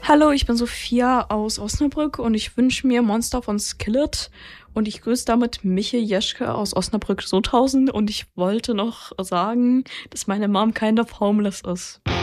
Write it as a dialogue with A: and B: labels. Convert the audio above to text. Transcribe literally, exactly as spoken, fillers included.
A: Hallo, ich bin Sophia aus Osnabrück und ich wünsche mir Monster von Skillet und ich grüße damit Michel Jeschke aus Osnabrück-Sothausen und ich wollte noch sagen, dass meine Mom kind of homeless ist.